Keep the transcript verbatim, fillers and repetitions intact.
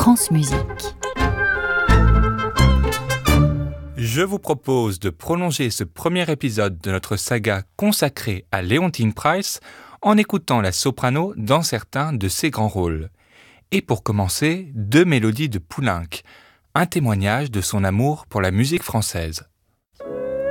France Musique. Je vous propose de prolonger ce premier épisode de notre saga consacrée à Leontyne Price en écoutant la soprano dans certains de ses grands rôles. Et pour commencer, deux mélodies de Poulenc, un témoignage de son amour pour la musique française.